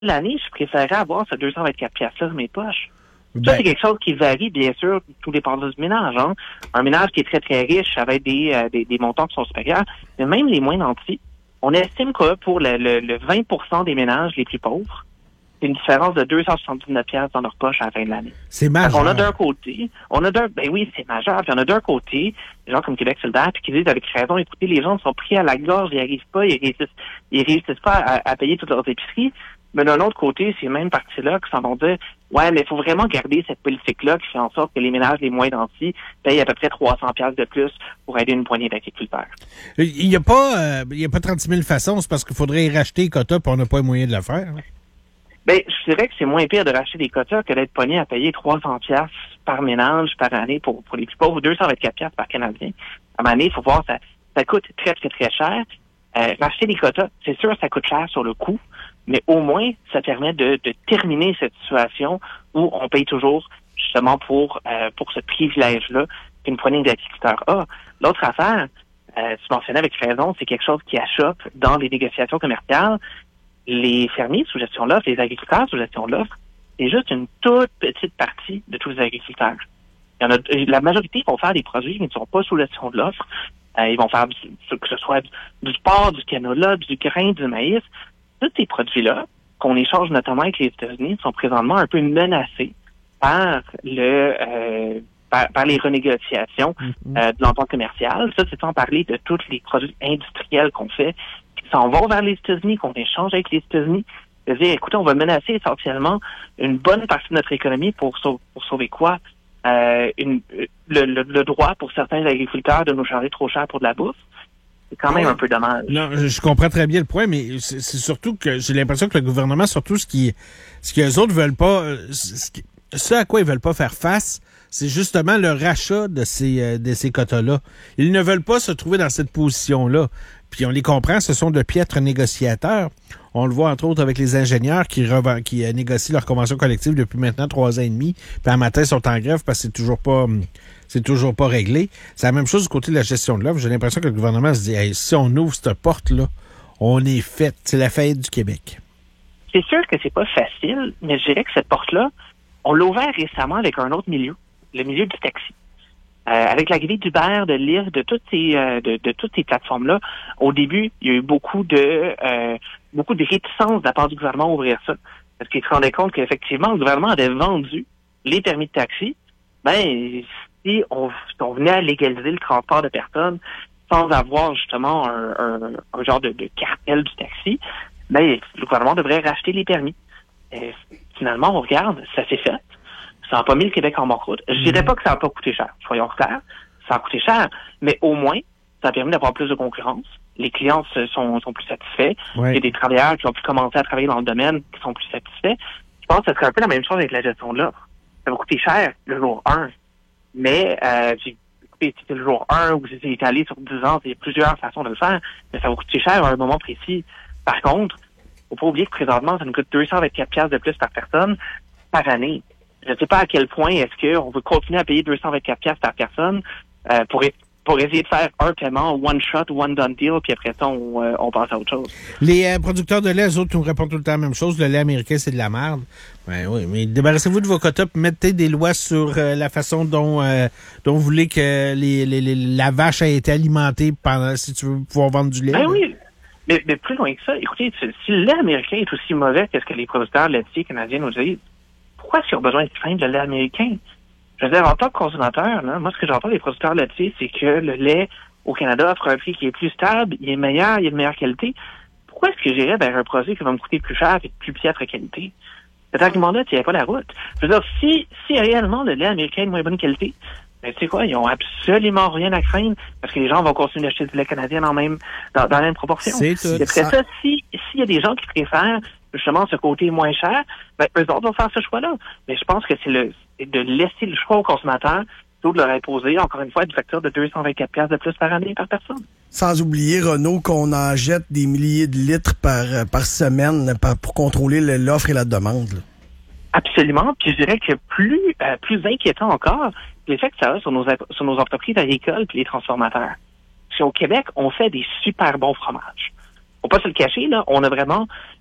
l'année, je préférerais avoir ce 224 piastres-là dans mes poches. Ça, Ben, c'est quelque chose qui varie, bien sûr, tout dépend du ménage. Hein. Un ménage qui est très, très riche, avec des montants qui sont supérieurs, mais même les moins nantis, on estime que pour le 20% des ménages les plus pauvres, c'est une différence de 279 piastres dans leur poche à la fin de l'année. c'est majeur. On a d'un côté, ben oui, c'est majeur, puis on a d'un côté, des gens comme Québec solidaire, puis qui disent avec raison, écoutez, les gens sont pris à la gorge, ils arrivent pas, ils réussissent pas à payer toutes leurs épiceries. Mais d'un autre côté, ces mêmes partis-là qui s'en vont dire, ouais, mais il faut vraiment garder cette politique-là qui fait en sorte que les ménages les moins nantis payent à peu près 300 piastres de plus pour aider une poignée d'agriculteurs. Il y a pas 36 000 façons, c'est parce qu'il faudrait y racheter les quotas puis on n'a pas les moyens de le faire. Hein. Ben, je dirais que c'est moins pire de racheter des quotas que d'être pogné à payer 300 piastres par ménage par année pour les plus pauvres, 224 piastres par Canadien. À un moment donné, il faut voir, ça coûte très, très, très cher. Racheter des quotas, c'est sûr, ça coûte cher sur le coût, mais au moins, ça permet de terminer cette situation où on paye toujours justement pour ce privilège-là qu'une poignée d'agriculteurs a. L'autre affaire, tu mentionnais avec raison, c'est quelque chose qui achoppe dans les négociations commerciales. Les fermiers sous gestion de l'offre, les agriculteurs sous gestion de l'offre, c'est juste une toute petite partie de tous les agriculteurs. La majorité vont faire des produits qui ne sont pas sous gestion de l'offre. Ils vont faire que ce soit du porc, du canola, du grain, du maïs. Tous ces produits-là, qu'on échange notamment avec les États-Unis, sont présentement un peu menacés par par les renégociations de l'entente commerciale. Ça, c'est sans parler de tous les produits industriels qu'on fait, qui s'en vont vers les États-Unis, qu'on échange avec les États-Unis. C'est-à-dire, écoutez, on va menacer essentiellement une bonne partie de notre économie pour sauver quoi? Le droit pour certains agriculteurs de nous charger trop cher pour de la bouffe. C'est quand même un peu dommage. Non, je comprends très bien le point, mais c'est surtout que j'ai l'impression que le gouvernement, surtout ce qu'eux autres veulent pas, ce à quoi ils veulent pas faire face, c'est justement le rachat de ces quotas-là. Ils ne veulent pas se trouver dans cette position-là. Puis on les comprend, ce sont de piètres négociateurs. On le voit entre autres avec les ingénieurs qui négocient leur convention collective depuis maintenant 3 ans et demi. Puis un matin, ils sont en grève parce que c'est toujours pas réglé. C'est la même chose du côté de la gestion de l'offre. J'ai l'impression que le gouvernement se dit, hey, si on ouvre cette porte-là, on est fait. C'est la faillite du Québec. C'est sûr que c'est pas facile, mais je dirais que cette porte-là, on l'a ouvert récemment avec un autre milieu, le milieu du taxi. Avec l'arrivée d'Uber, de Lyft, de toutes ces plateformes-là, au début, il y a eu beaucoup de réticence de la part du gouvernement à ouvrir ça. Parce qu'il se rendait compte qu'effectivement, le gouvernement avait vendu les permis de taxi. Ben, si on venait à légaliser le transport de personnes sans avoir justement un genre de cartel du taxi, ben, le gouvernement devrait racheter les permis. Et finalement, on regarde, ça s'est fait. Ça n'a pas mis le Québec en banqueroute. Je dirais pas que ça n'a pas coûté cher. Soyons clairs. Ça a coûté cher. Mais au moins, ça a permis d'avoir plus de concurrence. Les clients sont plus satisfaits. Ouais. Il y a des travailleurs qui ont pu commencer à travailler dans le domaine qui sont plus satisfaits. Je pense que ce serait un peu la même chose avec la gestion de l'offre. Ça va coûter cher le jour 1. Mais, écoutez, si c'est le jour 1 ou si c'est étalé sur 10 ans, il y a plusieurs façons de le faire. Mais ça va coûter cher à un moment précis. Par contre, faut pas oublier que présentement, ça nous coûte 224 piastres de plus par personne par année. Je ne sais pas à quel point est-ce qu'on veut continuer à payer 224 piastres par personne pour essayer de faire un paiement one shot, one done deal, puis après ça, on passe à autre chose. Les producteurs de lait, eux autres, nous répondent tout le temps la même chose. Le lait américain, c'est de la merde. Ben oui, mais débarrassez-vous de vos quotas, puis mettez des lois sur la façon dont vous voulez que la vache ait été alimentée si tu veux pouvoir vendre du lait. Ben oui. Mais plus loin que ça, écoutez, si le lait américain est aussi mauvais que ce que les producteurs laitiers canadiens nous disent, pourquoi est-ce qu'ils ont besoin de craindre le lait américain? Je veux dire, en tant que consommateur, là, moi, ce que j'entends des producteurs laitiers, c'est que le lait au Canada offre un prix qui est plus stable, il est meilleur, il est de meilleure qualité. Pourquoi est-ce que j'irais vers un produit qui va me coûter plus cher et de plus piètre qualité? Cet argument-là, tu n'y pas la route. Je veux dire, si réellement le lait américain est de moins bonne qualité, ben, tu sais quoi, ils ont absolument rien à craindre parce que les gens vont continuer d'acheter du lait canadien dans la même proportion. C'est tout. Et après ça, s'il y a des gens qui préfèrent justement ce côté moins cher, ben, eux autres vont faire ce choix-là. Mais je pense que c'est de laisser le choix aux consommateurs plutôt de leur imposer, encore une fois, une facture de 224 piastres de plus par année par personne. Sans oublier, Renaud, qu'on en jette des milliers de litres par semaine pour contrôler l'offre et la demande. Là. Absolument. Puis je dirais que plus inquiétant encore, l'effet que ça a sur nos entreprises agricoles et les transformateurs. Parce qu'au Québec, on fait des super bons fromages. Faut pas se le cacher, là, on a vraiment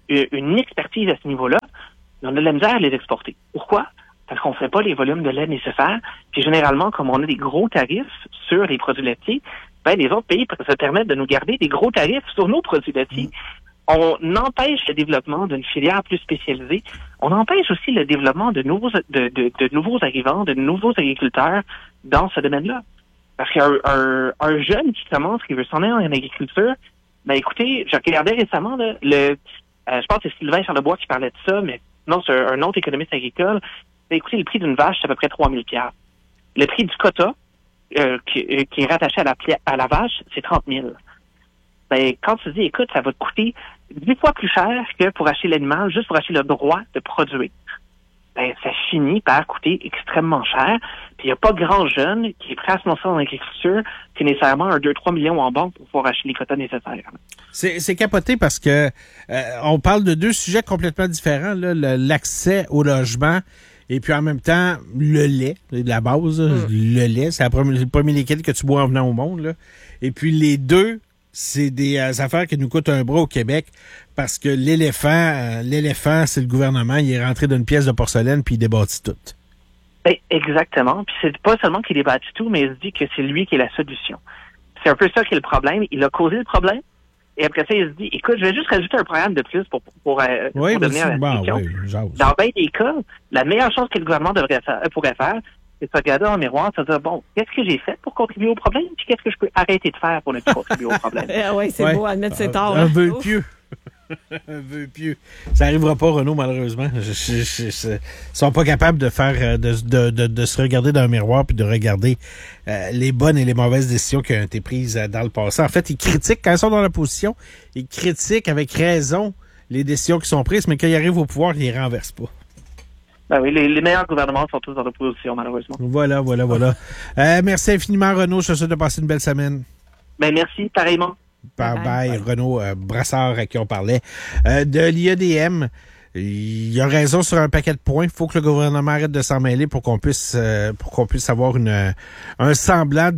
une expertise à ce niveau-là, mais on a de la misère à les exporter. Pourquoi? Parce qu'on ne fait pas les volumes de lait nécessaires. Puis généralement, comme on a des gros tarifs sur les produits laitiers, ben les autres pays se permettent de nous garder des gros tarifs sur nos produits laitiers. On empêche le développement d'une filière plus spécialisée. On empêche aussi le développement de nouveaux arrivants, de nouveaux agriculteurs dans ce domaine-là. Parce qu'un jeune qui commence, qui veut s'en aller en agriculture, ben écoutez, j'ai regardé récemment là, je pense que c'est Sylvain Charlebois qui parlait de ça, mais non, c'est un autre économiste agricole. Ben, écoutez, le prix d'une vache, c'est à peu près 3 000 $. Le prix du quota, qui est rattaché à la vache, c'est 30 000. Ben, quand tu dis, écoute, ça va te coûter 10 fois plus cher que pour acheter l'animal, juste pour acheter le droit de produire. Ben, ça finit par coûter extrêmement cher. Puis il n'y a pas grand jeune qui est prêt à se lancer en agriculture qui est nécessairement un 2-3 millions en banque pour pouvoir acheter les quotas nécessaires. C'est capoté parce que on parle de deux sujets complètement différents, là, l'accès au logement et puis en même temps le lait, la base, le lait, c'est le premier liquide que tu bois en venant au monde. Là. Et puis les deux, c'est des affaires qui nous coûtent un bras au Québec parce que l'éléphant, c'est le gouvernement, il est rentré d'une pièce de porcelaine puis il débâtit tout. Exactement. Puis c'est pas seulement qu'il débâtit tout, mais il se dit que c'est lui qui est la solution. C'est un peu ça qui est le problème. Il a causé le problème. Et après ça, il se dit, écoute, je vais juste rajouter un programme de plus pour devenir la solution. Dans bien des cas, la meilleure chose que le gouvernement pourrait faire, c'est se regarder dans le miroir, se dire, bon, qu'est-ce que j'ai fait pour contribuer au problème, puis qu'est-ce que je peux arrêter de faire pour ne plus contribuer au problème. Oui, c'est beau, admettre ses torts. Un vœu pieux. Un vœu pieux. Ça n'arrivera pas, Renaud, malheureusement. Ils sont pas capables de faire, de se regarder dans le miroir puis de regarder les bonnes et les mauvaises décisions qui ont été prises dans le passé. En fait, ils critiquent, quand ils sont dans l'opposition, ils critiquent avec raison les décisions qui sont prises, mais quand ils arrivent au pouvoir, ils les renversent pas. Ben oui, les meilleurs gouvernements sont tous dans l'opposition, malheureusement. Voilà. Merci infiniment, Renaud. Je te souhaite de passer une belle semaine. Ben merci, pareillement. Bye. Renaud Brassard, à qui on parlait. De l'IEDM, il a raison sur un paquet de points. Il faut que le gouvernement arrête de s'en mêler pour qu'on puisse avoir un semblant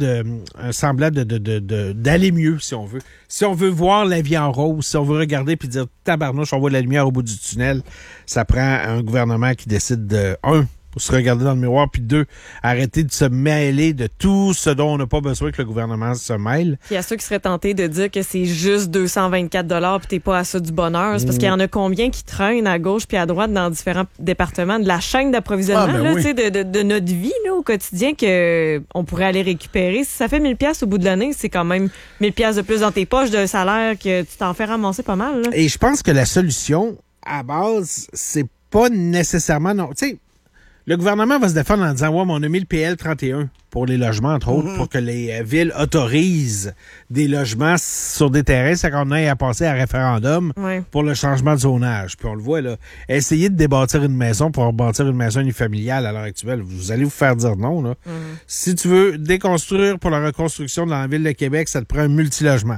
d'aller mieux, si on veut. Si on veut voir la vie en rose, si on veut regarder puis dire tabarnouche, on voit la lumière au bout du tunnel, ça prend un gouvernement qui décide de pour se regarder dans le miroir, puis 2, arrêter de se mêler de tout ce dont on n'a pas besoin que le gouvernement se mêle. Puis il y a ceux qui seraient tentés de dire que c'est juste 224 puis t'es pas à ça du bonheur. C'est parce qu'il y en a combien qui traînent à gauche puis à droite dans différents départements de la chaîne d'approvisionnement de notre vie là, au quotidien que on pourrait aller récupérer. Si ça fait 1000 $ au bout de l'année, c'est quand même 1000 $ de plus dans tes poches d'un salaire que tu t'en fais ramasser pas mal. Là. Et je pense que la solution, à base, c'est pas nécessairement... non. Tu sais, le gouvernement va se défendre en disant « Ouais, mais on a mis le PL 31 pour les logements, entre autres, pour que les villes autorisent des logements sur des terrains, c'est qu'on ait à passer à référendum pour le changement de zonage. » Puis on le voit, là, essayer de débâtir une maison pour bâtir une maison unifamiliale à l'heure actuelle, vous allez vous faire dire non. Là. Si tu veux déconstruire pour la reconstruction dans la ville de Québec, ça te prend un multilogement.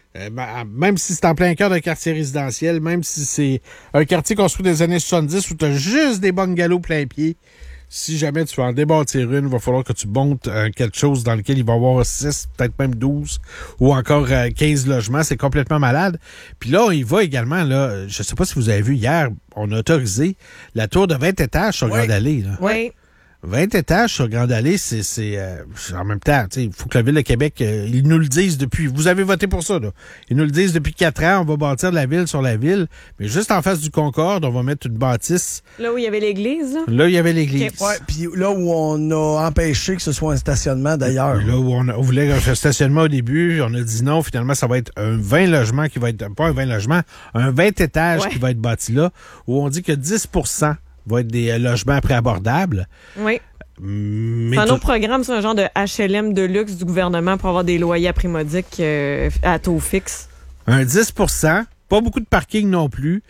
Même si c'est en plein cœur d'un quartier résidentiel, même si c'est un quartier construit des années 70 où tu as juste des bungalows plein pied, si jamais tu veux en débâtir une, il va falloir que tu montes quelque chose dans lequel il va y avoir 6, peut-être même 12 ou encore 15 logements. C'est complètement malade. Puis là, il va également, là, je sais pas si vous avez vu hier, on a autorisé la tour de 20 étages sur Grande Allée. Là. Oui. 20 étages sur Grande Allée, c'est en même temps, il faut que la Ville de Québec, ils nous le disent depuis, vous avez voté pour ça, là. Ils nous le disent depuis 4 ans, on va bâtir de la ville sur la ville, mais juste en face du Concorde, on va mettre une bâtisse. Là où il y avait l'église, là? Là, il y avait l'église. Okay. Ouais, puis là où on a empêché que ce soit un stationnement, d'ailleurs. Là où on voulait un stationnement au début, on a dit non, finalement, ça va être un 20 logements qui va être, pas un 20 logements, un 20 étages qui va être bâti là, où on dit que 10% va être des logements préabordables. Oui. Mais c'est un autre programme, c'est un genre de HLM de luxe du gouvernement pour avoir des loyers aprimodiques à taux fixe. Un 10%, pas beaucoup de parking non plus.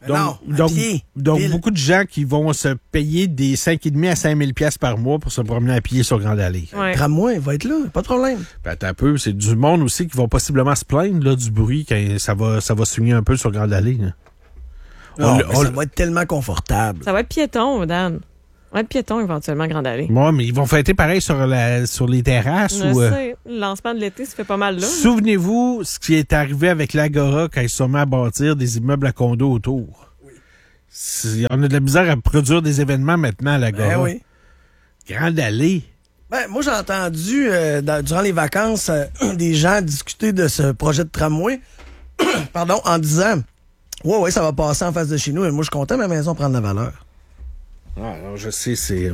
Donc beaucoup de gens qui vont se payer des 5,5 à 5 000 $ par mois pour se promener à pied sur Grande Allée. Ouais. Tramway va être là, pas de problème. Ben, attends un peu, c'est du monde aussi qui va possiblement se plaindre là, du bruit quand ça va swinger un peu sur Grande Allée. Là. Ça va être tellement confortable. Ça va être piéton, Dan. Ouais, piéton éventuellement, Grande Allée. Moi, mais ils vont fêter pareil sur les terrasses. Le lancement de l'été, ça fait pas mal là. Souvenez-vous ce qui est arrivé avec l'Agora quand ils sont mis à bâtir des immeubles à condos autour. Oui. On a de la misère à produire des événements maintenant à l'Agora. Ben oui. Grande Allée. Moi, j'ai entendu durant les vacances des gens discuter de ce projet de tramway en disant ouais, ça va passer en face de chez nous. Et moi, je comptais ma maison prendre la valeur. Ah, non, je sais, c'est...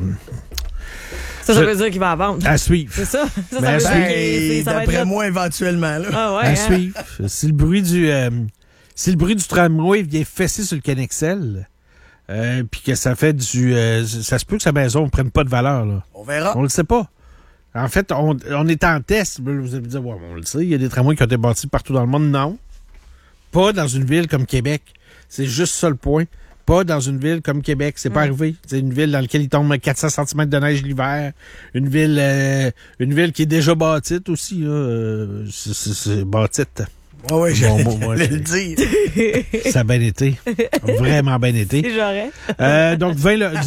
Ça veut dire qu'il va la vendre. À suivre. C'est ça. Ça Ben, veut dire Ben, ça va d'après être moi, éventuellement. Là. Ah ouais, à suivre. Si le bruit du tramway vient fesser sur le Connexel, puis que ça fait ça se peut que sa maison ne prenne pas de valeur, là. On verra. On le sait pas. En fait, on est en test. Vous allez me dire, ouais, on le sait, il y a des tramways qui ont été bâtis partout dans le monde. Non. Pas dans une ville comme Québec. C'est juste ça le point. Pas dans une ville comme Québec. C'est pas arrivé. C'est une ville dans laquelle il tombe 400 cm de neige l'hiver. Une ville qui est déjà bâtite aussi. Là. C'est bâtite. Oui, j'allais le dire. Ça a bien été. Vraiment bien été. J'aurais. Donc,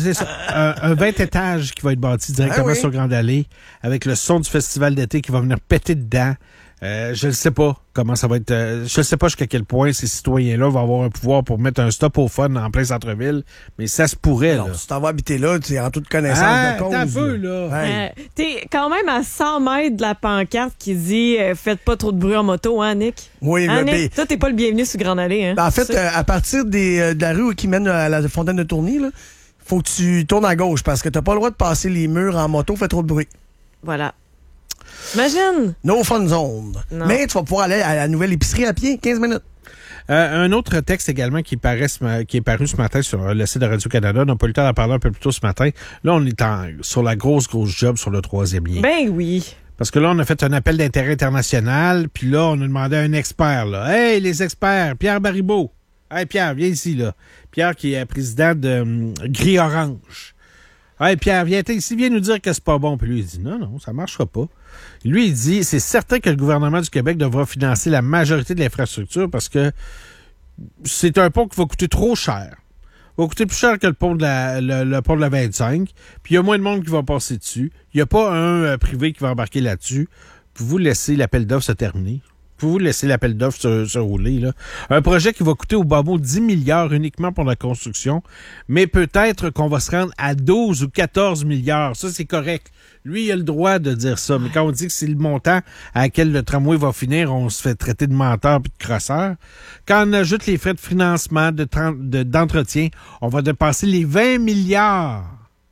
un 20 étages qui va être bâti directement sur Grande Allée avec le son du festival d'été qui va venir péter dedans. Je ne sais pas comment ça va être. Je ne sais pas jusqu'à quel point ces citoyens-là vont avoir un pouvoir pour mettre un stop au fun en plein centre-ville, mais ça se pourrait. Non, là. si t'en vas habiter là, tu es en toute connaissance de cause. T'as vu, là. Hey. T'es quand même à 100 mètres de la pancarte qui dit faites pas trop de bruit en moto, hein, Nick? Oui, hein, mais Nick? Toi, t'es pas le bienvenu sur Grande Allée, hein? En fait, à partir de la rue qui mène à la fontaine de Tourny, là, faut que tu tournes à gauche parce que t'as pas le droit de passer les murs en moto, fait trop de bruit. Voilà. Imagine! No fun zone. Non. Mais tu vas pouvoir aller à la nouvelle épicerie à pied, 15 minutes. Un autre texte également qui est paru ce matin sur le site de Radio-Canada. On n'a pas eu le temps d'en parler un peu plus tôt ce matin. Là, on est sur la grosse job sur le 3e lien. Ben oui. Parce que là, on a fait un appel d'intérêt international, puis là, on a demandé à un expert, là. Hey, les experts, Pierre Baribeau. Hey, Pierre, viens ici, là. Pierre qui est président de Gris-Orange. Hey, Pierre, viens ici, viens nous dire que c'est pas bon. Puis lui, il dit, non, ça marchera pas. Lui, il dit, c'est certain que le gouvernement du Québec devra financer la majorité de l'infrastructure parce que c'est un pont qui va coûter trop cher. Il va coûter plus cher que le pont de le pont de la 25. Puis il y a moins de monde qui va passer dessus. Il n'y a pas un privé qui va embarquer là-dessus. Pouvez-vous laisser l'appel d'offres se terminer? Pouvez-vous laisser l'appel d'offres se rouler, là? Un projet qui va coûter au bas mot 10 milliards uniquement pour la construction, mais peut-être qu'on va se rendre à 12 ou 14 milliards. Ça, c'est correct. Lui, il a le droit de dire ça. Mais quand on dit que c'est le montant à laquelle le tramway va finir, on se fait traiter de menteur puis de crosseur. Quand on ajoute les frais de financement, d'entretien, on va dépasser les 20 milliards.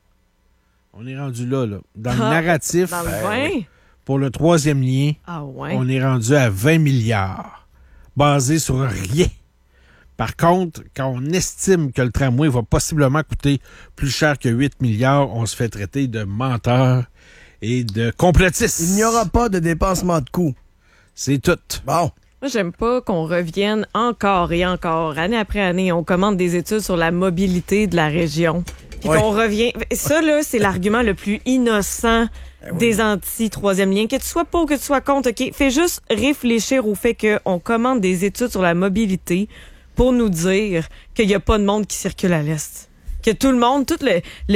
On est rendu là. Dans le narratif. Dans le 20? Pour le 3e lien, on est rendu à 20 milliards, basé sur rien. Par contre, quand on estime que le tramway va possiblement coûter plus cher que 8 milliards, on se fait traiter de menteur et de complotiste. Il n'y aura pas de dépensement de coûts. C'est tout. Bon. Moi, j'aime pas qu'on revienne encore et encore, année après année. On commande des études sur la mobilité de la région. Puis qu'on revient... Ça, là, c'est l'argument le plus innocent des anti-3e lien. Que tu sois pour, que tu sois contre, OK? Fais juste réfléchir au fait qu'on commande des études sur la mobilité pour nous dire qu'il n'y a pas de monde qui circule à l'Est. Que tout le monde, toutes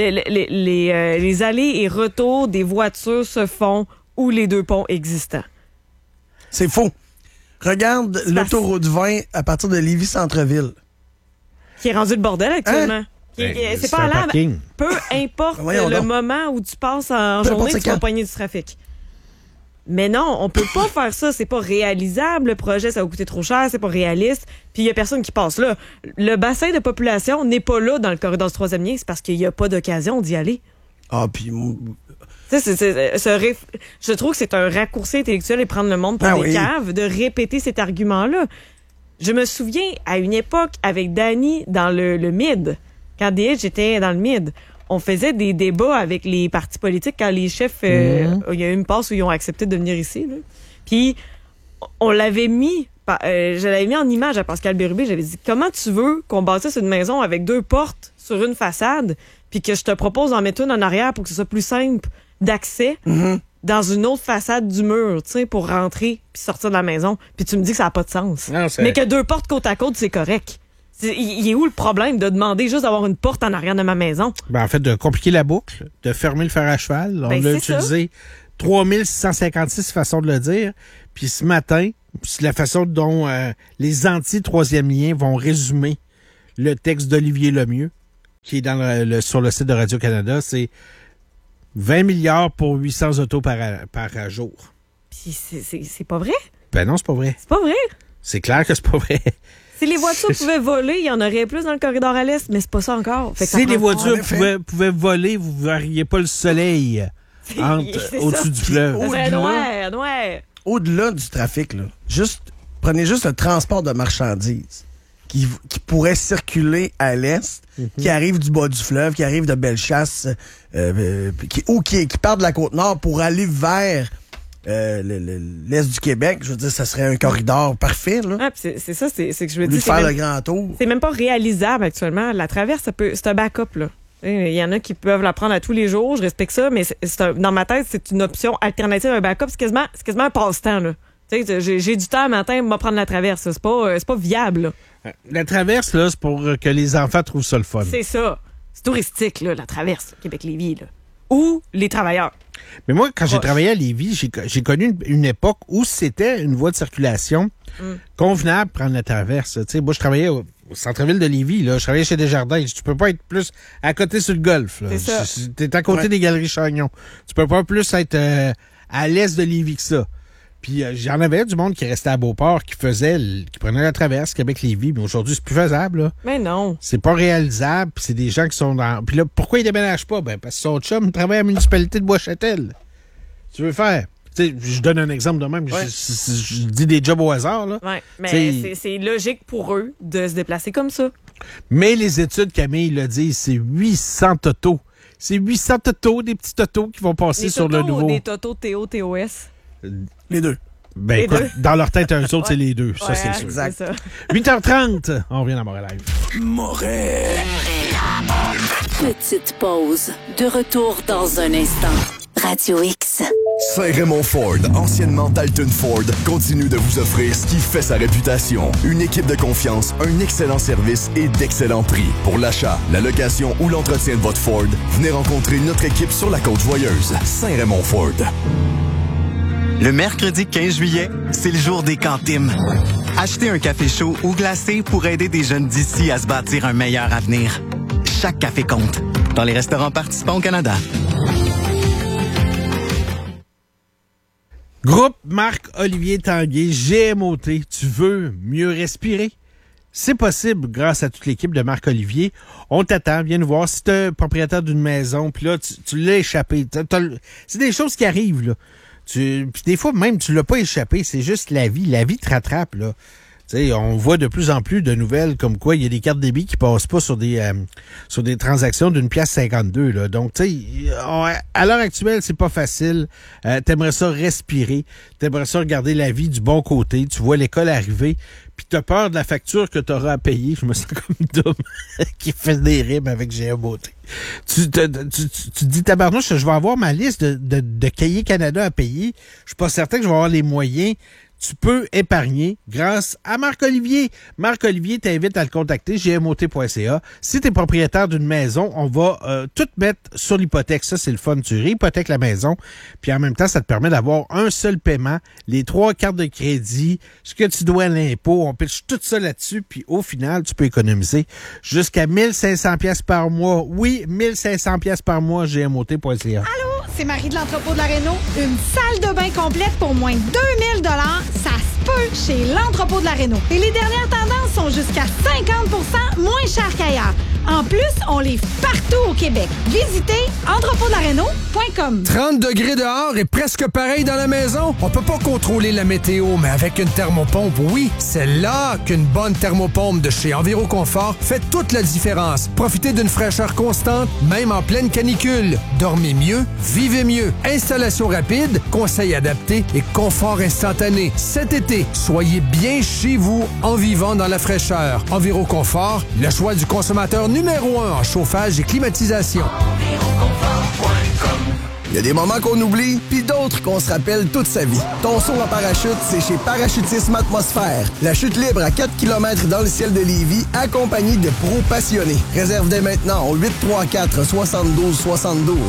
les allées et retours des voitures se font où les deux ponts existants. C'est faux. Regarde l'autoroute 20 à partir de Lévis-Centreville. Qui est rendu le bordel actuellement. C'est pas à peu importe le moment où tu passes en journée, tu vas pogner du trafic. Mais non, on peut pas faire ça. C'est pas réalisable. Le projet, ça va coûter trop cher. C'est pas réaliste. Puis il y a personne qui passe là. Le bassin de population n'est pas là dans le corridor du 3e lien. C'est parce qu'il y a pas d'occasion d'y aller. Ah, puis... Je trouve que c'est un raccourci intellectuel et prendre le monde pour des caves de répéter cet argument-là. Je me souviens, à une époque, avec Danny dans le MID, quand DH était dans le MID, on faisait des débats avec les partis politiques quand les chefs... il y a eu une passe où ils ont accepté de venir ici. Là. Puis, on l'avait mis... je l'avais mis en image à Pascal Bérubé. J'avais dit, comment tu veux qu'on bâtisse une maison avec 2 portes sur une façade puis que je te propose d'en mettre une en arrière pour que ce soit plus simple d'accès dans une autre façade du mur, tu sais, pour rentrer puis sortir de la maison. Puis tu me dis que ça n'a pas de sens. Non, mais que 2 portes côte à côte, c'est correct. Il est où le problème de demander juste d'avoir une porte en arrière de ma maison? En fait, de compliquer la boucle, de fermer le fer à cheval. On l'a utilisé 3656 façons de le dire. Puis ce matin, c'est la façon dont les anti-troisième lien vont résumer le texte d'Olivier Lemieux, qui est sur le site de Radio-Canada. C'est 20 milliards pour 800 autos par jour. Puis c'est pas vrai? Ben non, c'est pas vrai. C'est pas vrai? C'est clair que c'est pas vrai. Si les voitures pouvaient voler, il y en aurait plus dans le corridor à l'est, mais c'est pas ça encore. Si les voitures pouvaient voler, vous ne verriez pas le soleil au-dessus du fleuve. C'est noir. Au-delà du trafic, là, prenez juste le transport de marchandises qui pourrait circuler à l'est, qui arrive du bas du fleuve, qui arrive de Bellechasse, qui part de la Côte-Nord pour aller vers l'est du Québec. Je veux dire, ça serait un corridor parfait, là. Ah, c'est ça, c'est que je veux dire. Faire le grand tour. C'est même pas réalisable actuellement. La traverse, c'est un backup, là. Il y en a qui peuvent la prendre à tous les jours, je respecte ça, mais dans ma tête, c'est une option alternative à un backup. C'est quasiment un passe-temps, là. J'ai du temps le matin pour me prendre la traverse. C'est pas viable, là. La traverse, là, c'est pour que les enfants trouvent ça le fun. C'est ça. C'est touristique, là, la traverse, Québec-Lévis, là. Ou les travailleurs. Mais moi, quand j'ai travaillé à Lévis, j'ai connu une époque où c'était une voie de circulation convenable prendre la traverse. Moi, je travaillais au centre-ville de Lévis, là. Je travaillais chez Desjardins. Tu peux pas être plus à côté sur le golfe, là. T'es à côté des Galeries Chagnon. Tu peux pas plus être à l'est de Lévis que ça. Puis j'en avais du monde qui restait à Beauport, qui prenait la traverse Québec-Lévis, mais aujourd'hui, c'est plus faisable, là. Mais non. C'est pas réalisable, puis c'est des gens qui sont dans... Puis là, pourquoi ils déménagent pas? Ben, parce que son chum travaille à la municipalité de Bois-Châtel. Tu veux faire? Tu sais, je donne un exemple de même. Ouais. Je dis des jobs au hasard, là. Oui, mais c'est logique pour eux de se déplacer comme ça. Mais les études, Camille le dit, c'est 800 autos. C'est 800 autos, des petits autos qui vont passer sur le nouveau... Des totos T-O-T-O-S? Les deux. Ben les écoute, deux. Dans leur tête, eux autres, c'est les deux. Ça, c'est sûr. Exact. C'est ça. 8h30, on revient dans Montréal Live. Montréal. Petite pause. De retour dans un instant. Radio X. Saint-Raymond Ford, anciennement Dalton Ford, continue de vous offrir ce qui fait sa réputation. Une équipe de confiance, un excellent service et d'excellents prix. Pour l'achat, la location ou l'entretien de votre Ford, venez rencontrer notre équipe sur la Côte-Joyeuse. Saint-Raymond Ford. Le mercredi 15 juillet, c'est le jour des cantines. Achetez un café chaud ou glacé pour aider des jeunes d'ici à se bâtir un meilleur avenir. Chaque café compte. Dans les restaurants participants au Canada. Groupe Marc-Olivier Tanguay, GMOT, tu veux mieux respirer? C'est possible grâce à toute l'équipe de Marc-Olivier. On t'attend, viens nous voir. Si t'es propriétaire d'une maison, puis là, tu l'as échappé. C'est des choses qui arrivent, là. Puis des fois, même, tu l'as pas échappé. C'est juste la vie. La vie te rattrape, là. T'sais, on voit de plus en plus de nouvelles comme quoi il y a des cartes débit qui passent pas sur des transactions d'une pièce 52. Là. Donc, tu sais, à l'heure actuelle, c'est pas facile. T'aimerais ça respirer. T'aimerais ça regarder la vie du bon côté. Tu vois l'école arriver. Puis t'as peur de la facture que t'auras à payer. Je me sens comme Dom qui fait des rimes avec GMOT. Tu te dis, tabarnouche, je vais avoir ma liste de cahiers Canada à payer. Je suis pas certain que je vais avoir les moyens. Tu peux épargner grâce à Marc-Olivier. Marc-Olivier t'invite à le contacter, gmot.ca. Si tu es propriétaire d'une maison, on va tout mettre sur l'hypothèque. Ça, c'est le fun. Tu réhypothèques la maison, puis en même temps, ça te permet d'avoir un seul paiement, les 3 cartes de crédit, ce que tu dois à l'impôt. On pitche tout ça là-dessus, puis au final, tu peux économiser jusqu'à 1500 pièces par mois. Oui, 1500 pièces par mois, gmot.ca. Allô, c'est Marie de l'entrepôt de la Réno. Une salle de bain complète pour moins de 2000 $. Ça se peut chez l'entrepôt de la Réno. Et les dernières tendances sont jusqu'à 50% moins chères qu'ailleurs. En plus, on livre partout au Québec. Visitez entrepôtdelaréno.com. 30 degrés dehors et presque pareil dans la maison. On peut pas contrôler la météo, mais avec une thermopompe, oui, c'est là qu'une bonne thermopompe de chez Enviroconfort fait toute la différence. Profitez d'une fraîcheur constante, même en pleine canicule. Dormez mieux, vivez mieux. Installation rapide, conseils adaptés et confort instantané. Cet été, soyez bien chez vous en vivant dans la fraîcheur. Enviroconfort, le choix du consommateur numéro 1 en chauffage et climatisation. Il y a des moments qu'on oublie, puis d'autres qu'on se rappelle toute sa vie. Ton saut en parachute, c'est chez Parachutisme Atmosphère. La chute libre à 4 km dans le ciel de Lévis, accompagnée de pros passionnés. Réserve dès maintenant au 834-7272.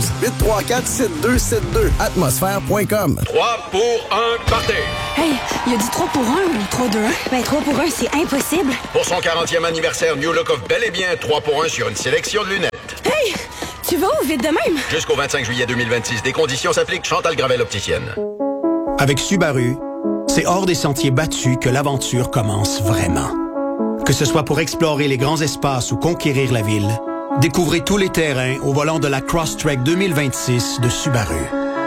834-7272. Atmosphère.com. 3 pour 1, partez! Hey, il a dit 3 pour 1 ou 3 2 1? Ben 3 pour 1, c'est impossible. Pour son 40e anniversaire, New Look offre bel et bien 3 pour 1 sur une sélection de lunettes. Hey! Tu vas où vite de même? Jusqu'au 25 juillet 2026, des conditions s'appliquent. Chantal Gravel opticienne. Avec Subaru, c'est hors des sentiers battus que l'aventure commence vraiment. Que ce soit pour explorer les grands espaces ou conquérir la ville, découvrez tous les terrains au volant de la Crosstrek 2026 de Subaru.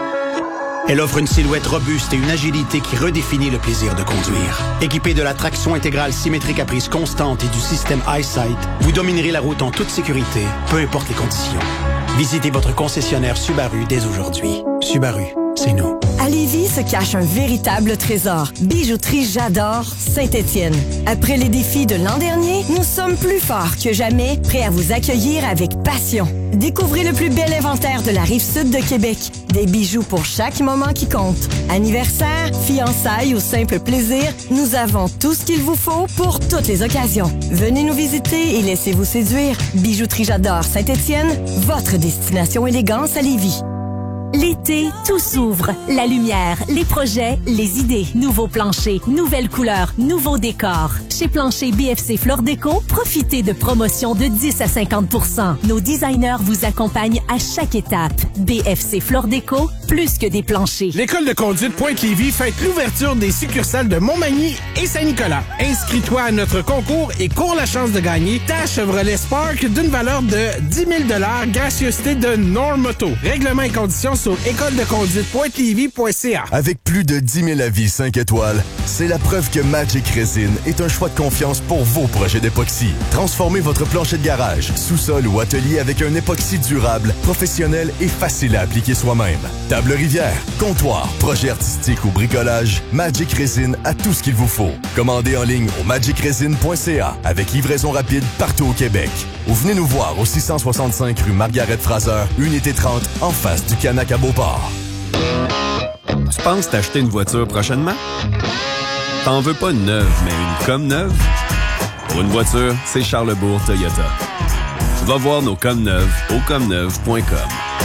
Elle offre une silhouette robuste et une agilité qui redéfinit le plaisir de conduire. Équipée de la traction intégrale symétrique à prise constante et du système EyeSight, vous dominerez la route en toute sécurité, peu importe les conditions. Visitez votre concessionnaire Subaru dès aujourd'hui. Subaru, c'est nous. À Lévis se cache un véritable trésor. Bijouterie J'adore Saint-Étienne. Après les défis de l'an dernier, nous sommes plus forts que jamais, prêts à vous accueillir avec passion. Découvrez le plus bel inventaire de la Rive-Sud de Québec. Des bijoux pour chaque moment qui compte. Anniversaire, fiançailles ou simple plaisir, nous avons tout ce qu'il vous faut pour toutes les occasions. Venez nous visiter et laissez-vous séduire. Bijouterie J'adore Saint-Étienne, votre destination élégance à Lévis. L'été, tout s'ouvre. La lumière, les projets, les idées. Nouveaux planchers, nouvelles couleurs, nouveaux décors. Chez Plancher BFC Flore Déco, profitez de promotions de 10 à 50%. Nos designers vous accompagnent à chaque étape. BFC Flore Déco, plus que des planchers. L'École de conduite Pointe-Lévis fête l'ouverture des succursales de Montmagny et Saint-Nicolas. Inscris-toi à notre concours et cours la chance de gagner ta Chevrolet Spark d'une valeur de 10 000 $, gracieuseté de Normoto. Règlements et conditions sur écoledeconduite.lévis.ca. Avec plus de 10 000 avis 5 étoiles, c'est la preuve que Magic Resin est un choix de confiance pour vos projets d'époxy. Transformez votre plancher de garage, sous-sol ou atelier avec un époxy durable, professionnel et facile à appliquer soi-même. Table rivière, comptoir, projet artistique ou bricolage, Magic Resin a tout ce qu'il vous faut. Commandez en ligne au magicresin.ca avec livraison rapide partout au Québec. Ou venez nous voir au 665 rue Margaret-Fraser, unité 30, en face du Canac à Beauport. Tu penses t'acheter une voiture prochainement? T'en veux pas une neuve, mais une comme neuve? Pour une voiture, c'est Charlesbourg Toyota. Va voir nos comme neuves au comneuve.com.